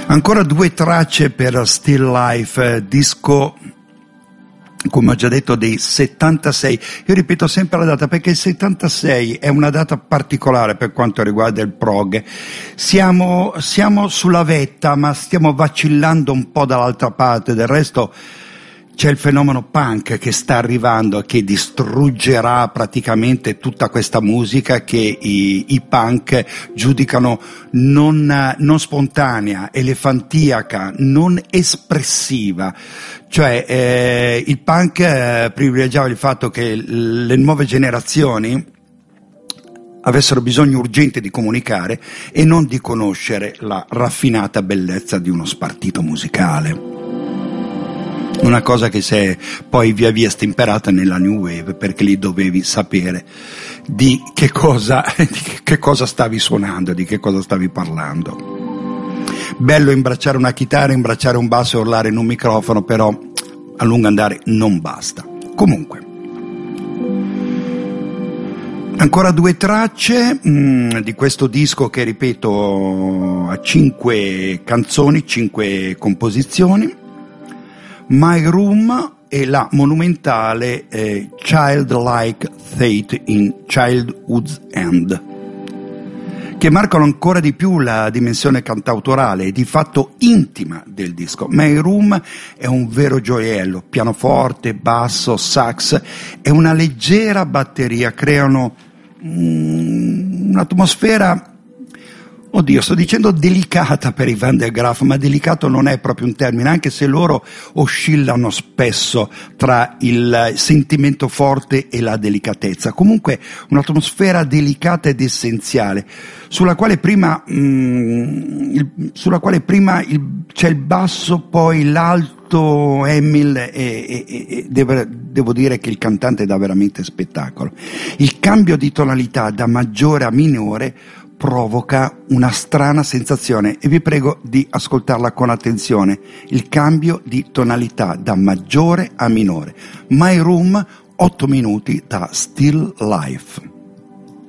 Ancora due tracce per Still Life, disco, come ho già detto, dei 76. Io ripeto sempre la data perché il 76 è una data particolare per quanto riguarda il prog. Siamo sulla vetta, ma stiamo vacillando un po' dall'altra parte. Del resto c'è il fenomeno punk che sta arrivando e che distruggerà praticamente tutta questa musica che i punk giudicano non spontanea, elefantiaca, non espressiva. Cioè il punk privilegiava il fatto che le nuove generazioni avessero bisogno urgente di comunicare e non di conoscere la raffinata bellezza di uno spartito musicale. Una cosa che si è poi via via stemperata nella New Wave, perché lì dovevi sapere di che cosa stavi suonando, di che cosa stavi parlando. Bello imbracciare una chitarra, imbracciare un basso e urlare in un microfono, però a lungo andare non basta. Comunque, ancora due tracce di questo disco che, ripeto, ha 5 canzoni, 5 composizioni. My Room e la monumentale Childlike Fate in Childhood's End, che marcano ancora di più la dimensione cantautorale e di fatto intima del disco. My Room è un vero gioiello, pianoforte, basso, sax e una leggera batteria creano un'atmosfera. Oddio, sto dicendo delicata per i Van der Graaf, ma delicato non è proprio un termine, anche se loro oscillano spesso tra il sentimento forte e la delicatezza. Comunque un'atmosfera delicata ed essenziale, sulla quale prima c'è il basso, poi l'alto Emil e devo dire che il cantante dà veramente spettacolo. Il cambio di tonalità da maggiore a minore provoca una strana sensazione e vi prego di ascoltarla con attenzione. Il cambio di tonalità da maggiore a minore. My Room, 8 minuti da Still Life.